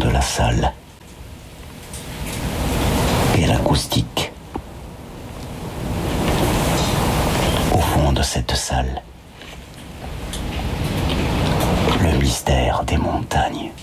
la salle et l'acoustique. Au fond de cette salle, le mystère des montagnes.